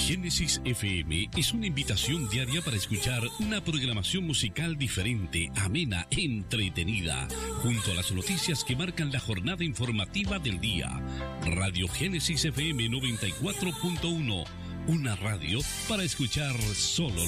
Génesis FM es una invitación diaria para escuchar una programación musical diferente, amena, entretenida, junto a las noticias que marcan la jornada informativa del día. Radio Génesis FM 94.1, una radio para escuchar solo